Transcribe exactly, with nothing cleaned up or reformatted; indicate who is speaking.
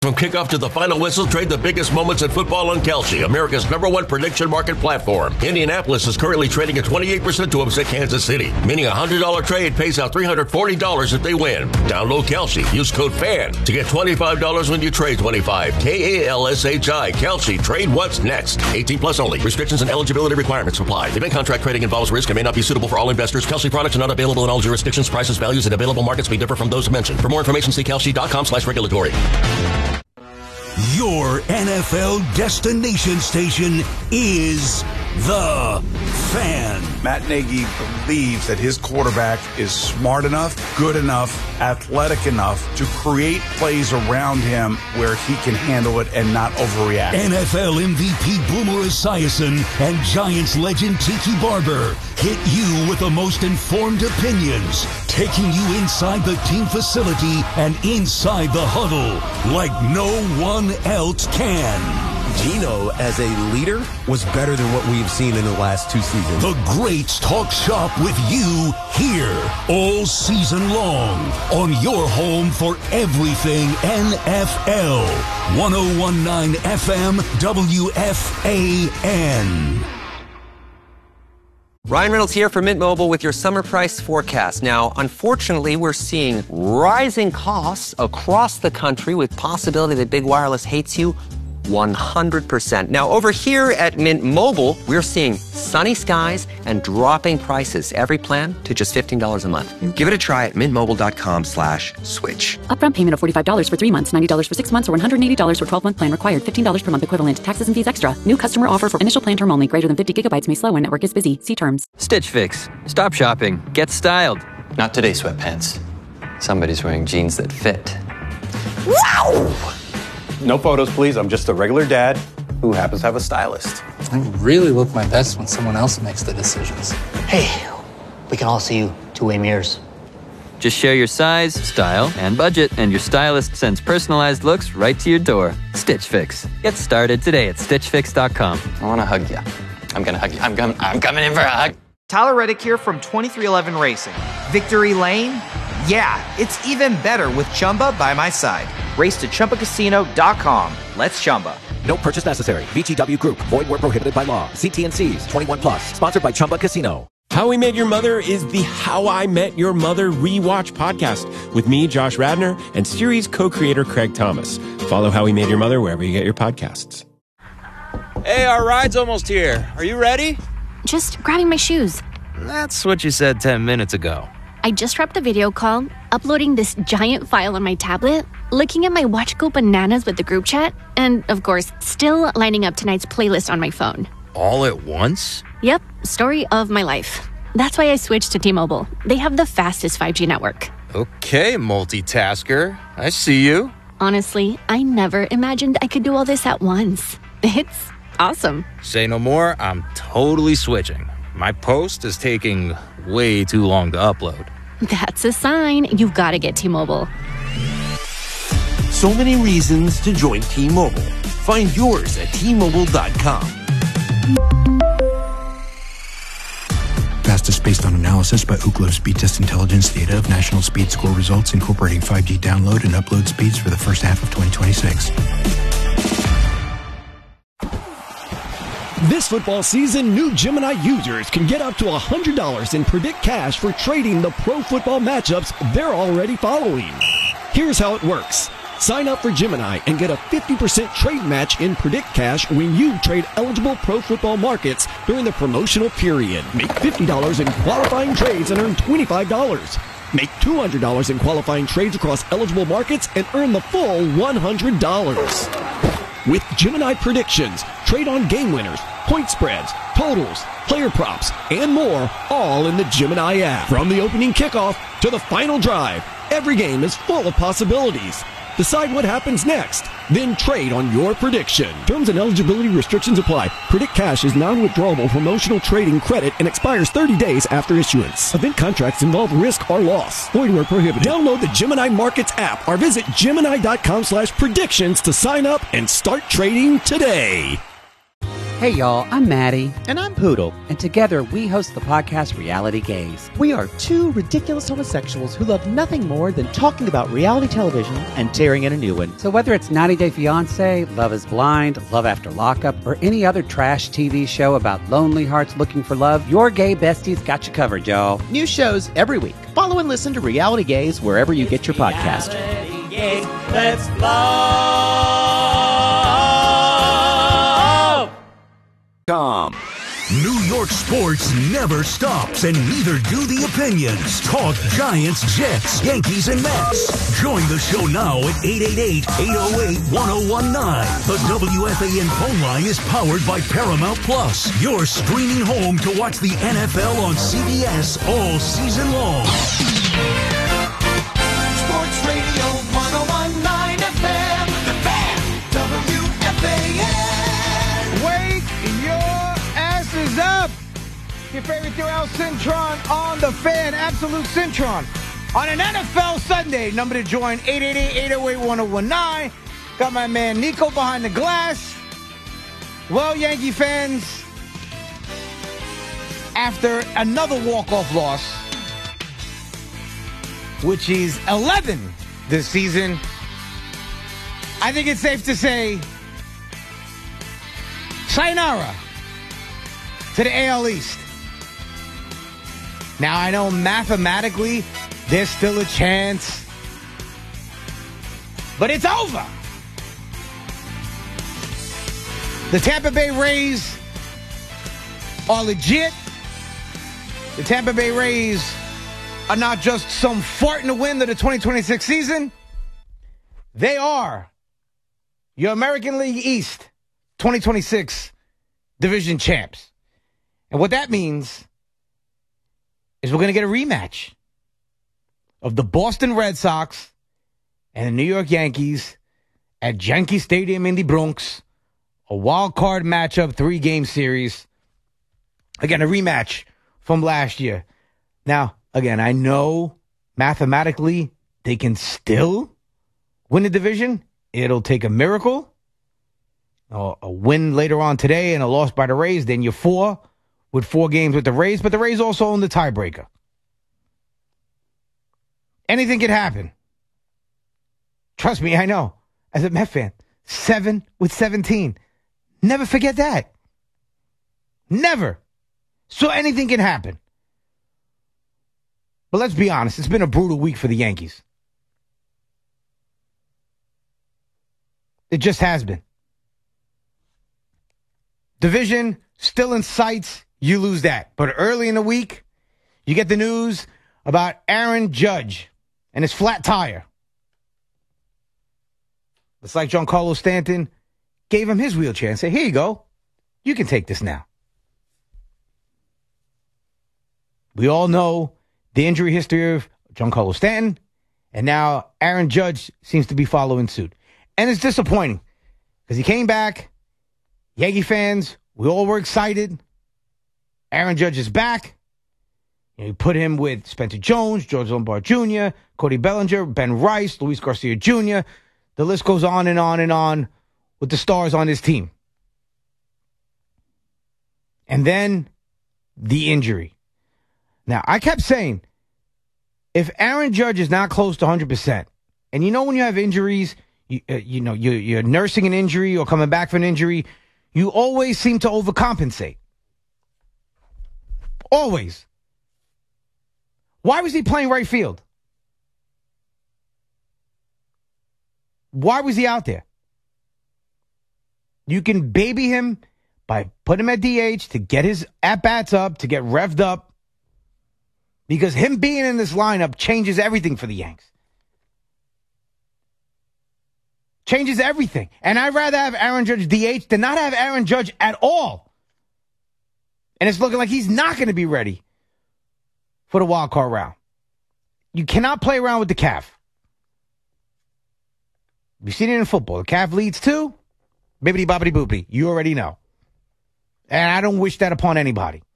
Speaker 1: From kickoff to the final whistle, trade the biggest moments in football on Kalshi, America's number one prediction market platform. Indianapolis is currently trading at twenty-eight percent to upset Kansas City, meaning a one hundred dollars trade pays out three hundred forty dollars if they win. Download Kalshi. Use code FAN to get twenty-five dollars when you trade twenty-five. K A L S H I. Kalshi. Trade what's next. eighteen plus only. Restrictions and eligibility requirements apply. Event contract trading involves risk and may not be suitable for all investors. Kalshi products are not available in all jurisdictions. Prices, values, and available markets may differ from those mentioned. For more information, see kalshi.com slash regulatory.
Speaker 2: Your N F L destination station is The Fan.
Speaker 3: Matt Nagy believes that his quarterback is smart enough, good enough, athletic enough to create plays around him where he can handle it and not overreact.
Speaker 2: N F L M V P Boomer Esiason and Giants legend Tiki Barber hit you with the most informed opinions, taking you inside the team facility and inside the huddle like no one else can.
Speaker 4: Geno, as a leader, was better than what we've seen in the last two seasons.
Speaker 2: The Greats talk shop with you here all season long on your home for everything N F L. one oh one point nine F M W F A N.
Speaker 5: Ryan Reynolds here for Mint Mobile with your summer price forecast. Now, unfortunately, we're seeing rising costs across the country with possibility that big wireless hates you one hundred percent. Now, over here at Mint Mobile, we're seeing sunny skies and dropping prices. Every plan to just fifteen dollars a month. Give it a try at mintmobile.com slash switch.
Speaker 6: Upfront payment of forty-five dollars for three months, ninety dollars for six months, or one hundred eighty dollars for twelve-month plan required. fifteen dollars per month equivalent. Taxes and fees extra. New customer offer for initial plan term only. Greater than fifty gigabytes may slow when network is busy. See terms.
Speaker 7: Stitch Fix. Stop shopping. Get styled.
Speaker 8: Not today, sweatpants. Somebody's wearing jeans that fit.
Speaker 9: Wow! No photos, please. I'm just a regular dad who happens to have a stylist.
Speaker 10: I really look my best when someone else makes the decisions.
Speaker 11: Hey, we can all see you two-way mirrors.
Speaker 7: Just share your size, style, and budget, and your stylist sends personalized looks right to your door. Stitch Fix. Get started today at stitch fix dot com.
Speaker 8: I want to hug you. I'm going to hug you. I'm, com- I'm coming in for a hug.
Speaker 12: Tyler Reddick here from twenty-three eleven Racing. Victory Lane? Yeah, it's even better with Chumba by my side. Race to Chumba Casino dot com. Let's Chumba.
Speaker 13: No purchase necessary. V G W Group. Void where prohibited by law. See T and C's. twenty-one plus. Sponsored by Chumba Casino.
Speaker 14: How We Met Your Mother is the How I Met Your Mother rewatch podcast with me, Josh Radnor, and series co-creator Craig Thomas. Follow How We Met Your Mother wherever you get your podcasts.
Speaker 15: Hey, our ride's almost here. Are you ready?
Speaker 16: Just grabbing my shoes.
Speaker 15: That's what you said ten minutes ago.
Speaker 16: I just wrapped a video call, uploading this giant file on my tablet, looking at my Watch Go Bananas with the group chat, and, of course, still lining up tonight's playlist on my phone.
Speaker 15: All at once?
Speaker 16: Yep, story of my life. That's why I switched to T-Mobile. They have the fastest five G network.
Speaker 15: Okay, multitasker. I see you.
Speaker 16: Honestly, I never imagined I could do all this at once. It's awesome.
Speaker 15: Say no more, I'm totally switching. My post is taking way too long to upload.
Speaker 16: That's a sign. You've got to get T-Mobile.
Speaker 2: So many reasons to join T-Mobile. Find yours at T Mobile dot com.
Speaker 17: Fastest based on analysis by Ookla Speed Test Intelligence data of national speed score results incorporating five G download and upload speeds for the first half of twenty twenty-six.
Speaker 18: This football season, new Gemini users can get up to one hundred dollars in Predict Cash for trading the pro football matchups they're already following. Here's how it works. Sign up for Gemini and get a fifty percent trade match in Predict Cash when you trade eligible pro football markets during the promotional period. Make fifty dollars in qualifying trades and earn twenty-five dollars. Make two hundred dollars in qualifying trades across eligible markets and earn the full one hundred dollars. With Gemini predictions, trade on game winners, point spreads, totals, player props, and more, all in the Gemini app. From the opening kickoff to the final drive, every game is full of possibilities. Decide what happens next, then trade on your prediction. Terms and eligibility restrictions apply. Predict Cash is non-withdrawable promotional trading credit and expires thirty days after issuance. Event contracts involve risk or loss. Void where prohibited. Download the Gemini Markets app or visit Gemini dot com slash predictions to sign up and start trading today.
Speaker 19: Hey y'all, I'm Maddie.
Speaker 20: And I'm Poodle.
Speaker 19: And together we host the podcast Reality Gaze.
Speaker 20: We are two ridiculous homosexuals who love nothing more than talking about reality television and tearing in a new one.
Speaker 19: So whether it's ninety day fiance, Love is Blind, Love After Lockup, or any other trash T V show about lonely hearts looking for love, your gay besties got you covered, y'all.
Speaker 20: New shows every week. Follow and listen to Reality Gaze wherever you get your podcast.
Speaker 21: Reality Gaze, let's love.
Speaker 2: Com. New York sports never stops, and neither do the opinions. Talk Giants, Jets, Yankees, and Mets. Join the show now at eight eight eight, eight oh eight, one oh one nine. The W F A N phone line is powered by Paramount Plus, your streaming home to watch the N F L on C B S all season long.
Speaker 21: Sports Radio one oh one point nine F M, The Fan, W F A N.
Speaker 22: Wake your asses up. Your favorite Durell Cintron on The Fan, Absolute Cintron. On an N F L Sunday, number to join, eight eight eight, eight oh eight, one oh one nine. Got my man Nico behind the glass. Well, Yankee fans, after another walk-off loss, which is eleven this season, I think it's safe to say sayonara to the A L East. Now, I know mathematically there's still a chance, but it's over. The Tampa Bay Rays are legit. The Tampa Bay Rays are not just some fart in the wind of the twenty twenty-six season. They are your American League East twenty twenty-six division champs. And what that means is we're going to get a rematch of the Boston Red Sox and the New York Yankees at Yankee Stadium in the Bronx. A wild card matchup, three-game series. Again, a rematch from last year. Now, again, I know mathematically they can still win the division. It'll take a miracle. A, a win later on today and a loss by the Rays. Then you're four with four games with the Rays. But the Rays also own the tiebreaker. Anything can happen. Trust me, I know. As a Met fan, seven with seventeen. Never forget that. Never. So anything can happen. But let's be honest, it's been a brutal week for the Yankees. It just has been. Division still in sights, you lose that. But early in the week, you get the news about Aaron Judge and his flat tire. It's like Giancarlo Stanton gave him his wheelchair and said, here you go. You can take this now. We all know the injury history of Giancarlo Stanton, and now Aaron Judge seems to be following suit. And it's disappointing because he came back. Yankee fans, we all were excited. Aaron Judge is back. You know, you put him with Spencer Jones, George Lombard Junior, Cody Bellinger, Ben Rice, Luis Garcia Junior The list goes on and on and on with the stars on his team. And then the injury. Now, I kept saying, if Aaron Judge is not close to one hundred percent, and you know when you have injuries, you, uh, you know, you, you're nursing an injury or coming back from an injury, you always seem to overcompensate. Always. Why was he playing right field? Why was he out there? You can baby him by putting him at D H to get his at-bats up, to get revved up. Because him being in this lineup changes everything for the Yanks. Changes everything. And I'd rather have Aaron Judge D H than not have Aaron Judge at all. And it's looking like he's not going to be ready for the wild card round. You cannot play around with the calf. You've seen it in football. The calf leads to bibbity bobbity boopity. You already know. And I don't wish that upon anybody.